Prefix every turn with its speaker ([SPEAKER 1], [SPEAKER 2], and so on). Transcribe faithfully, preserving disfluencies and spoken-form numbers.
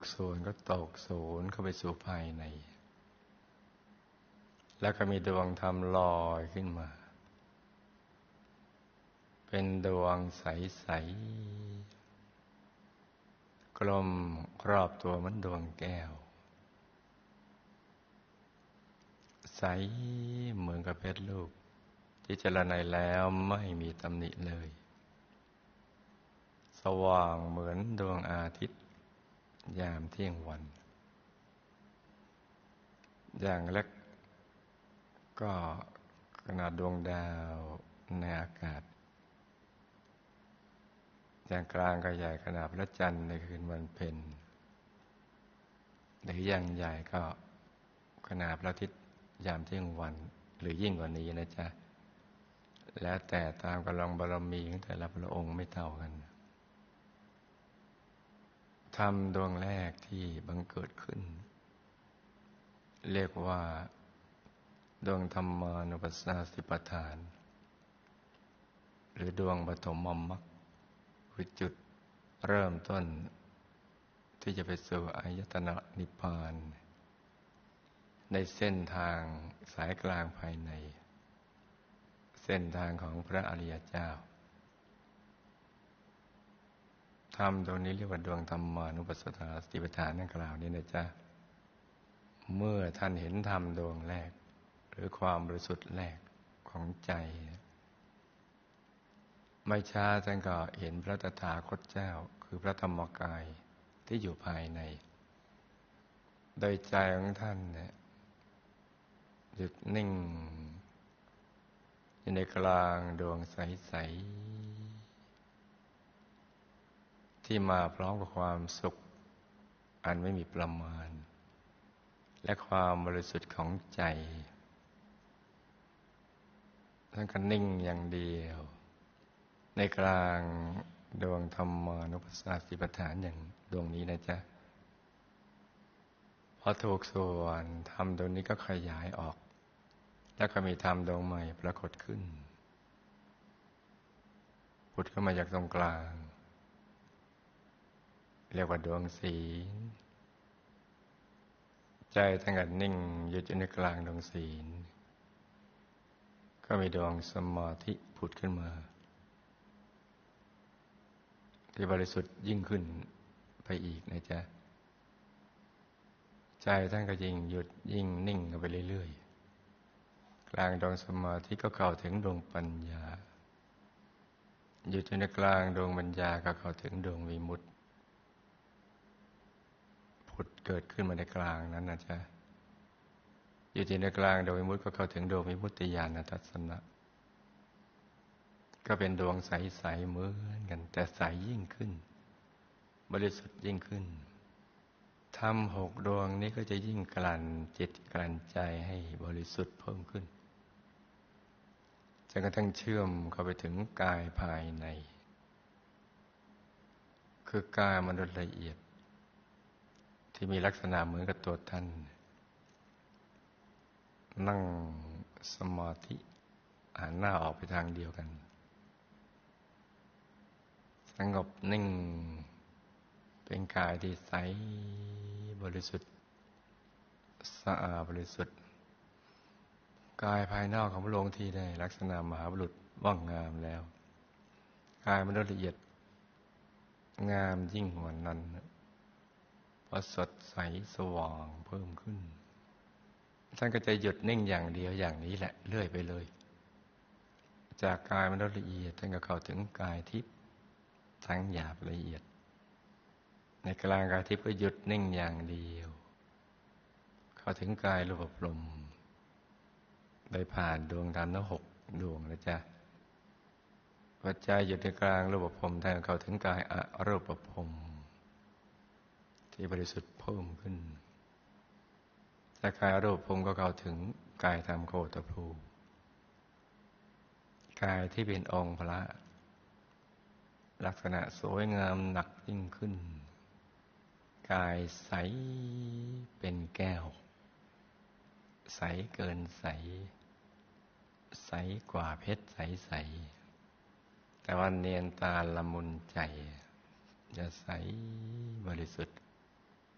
[SPEAKER 1] ศูนย์ก็ตกศูนย์เข้าไปสู่ภายในแล้วก็มีดวงธรรมลอยขึ้นมาเป็นดวงใสๆกลมครอบตัวเหมือนดวงแก้วใสเหมือนกับเพชรลูกที่เจรไนแล้วไม่มีตำหนิเลยสว่างเหมือนดวงอาทิตย์ยามเที่ยงวันอย่างเล็กก็ขนาดดวงดาวในอากาศอย่างกลางก็ใหญ่ขนาดพระจันทร์ในคืนวันเพ็ญหรืออย่างใหญ่ก็ขนาดพระอาทิตย์ยามเที่ยงวันหรือยิ่งกว่านี้นะจ๊ะแล้วแต่ตามกำลังบารมีของแต่ละพระองค์ไม่เท่ากันธรรมดวงแรกที่บังเกิดขึ้นเรียกว่าดวงธรรมานุปัสสนาสติปัฏฐานหรือดวงปฐมมรรคคือจุดเริ่มต้นที่จะไปสู่อายตนะนิพพานในเส้นทางสายกลางภายในเส้นทางของพระอริยเจ้าธรรมตรงนี้เรียกว่าดวงธรรมานุปัสสนาสติปัฏฐานนั่นกล่าวนี้นะจ๊ะเมื่อท่านเห็นธรรมดวงแรกหรือความบริสุทธิ์แรกของใจไม่ช้าท่านก็เห็นพระตถาคตเจ้าคือพระธรรมกายที่อยู่ภายในโดยใจของท่านเนี่ยหยุดนิ่งอยู่ในกลางดวงใสๆที่มาพร้อมกับความสุขอันไม่มีประมาณและความบริสุทธิ์ของใจท่านก็นิ่งอย่างเดียวในกลางดวงธรรมานุปัสสนาสติปัฏฐานอย่างดวงนี้นะจ๊ะพอถูกส่วนธรรมดวงนี้ก็ขยายออกแล้วก็มีธรรมดวงใหม่ปรากฏขึ้นผุดขึ้นมาจากตรงกลางเรียกว่าดวงศีลใจตั้งแต่นิ่งอยู่ในกลางดวงศีลก็มีดวงสมาธิผุดขึ้นมาที่บริสุทธิ์ยิ่งขึ้นไปอีกนะจ๊ะใจท่านก็ยิ่งหยุดยิ่งนิ่งกันไปเรื่อยๆกลางดวงสมาธิก็เข้าถึงดวงปัญญาหยุดอยู่ในกลางดวงปัญญาก็เข้าถึงดวงวิมุตติผุดเกิดขึ้นมาในกลางนั้นนะจ๊ะอยู่ที่ในกลางดวงวิมุตติก็เข้าถึงดวงวิมุตติญาณทัศนะก็เป็นดวงใสๆเหมือนกันแต่ใสยิ่งขึ้นบริสุทธิ์ยิ่งขึ้นธรรมหกดวงนี้ก็จะยิ่งกลั่นจิตกลั่นใจให้บริสุทธิ์เพิ่มขึ้นจนกระทั่งเชื่อมเข้าไปถึงกายภายในคือกายมนุษย์ละเอียดที่มีลักษณะเหมือนกับตัวท่านนั่งสมาธิหันหน้าออกไปทางเดียวกันสงบนิ่งเป็นกายที่ใสบริสุทธิ์สะอาดบริสุทธิ์กายภายนอกของพระองค์ที่ได้ลักษณะมหาบุรุษว่างงามแล้วกายมนุษย์ละเอียดงามยิ่งกว่านั้นเพราะสดใสสว่างเพิ่มขึ้นท่านก็จะหยุดนิ่งอย่างเดียวอย่างนี้แหละเรื่อยไปเลยจากกายมนุษย์ละเอียดท่านก็เข้าถึงกายทิพย์ทั้งหยาบละเอียดในกลางกายทิพย์ก็หยุดนิ่งอย่างเดียวเข้าถึงกายรูปพรหมโดยผ่านดวงธรรมทั้งหกดวงนะจ๊ะปัจจัยหยุดในกลางรูปพรหมท่านเข้าถึงกายอรูปพรหมที่บริสุทธิ์เพิ่มขึ้นจากกายอรูปพรหมก็เข้าถึงกายธรรมโคตภูกายที่เป็นองค์พระลักษณะสวยงามหนักยิ่งขึ้นกายใสเป็นแก้วใสเกินใสใสกว่าเพชรใสๆแต่ว่าเนียนตาละมุนใจจะใสบริสุทธิ์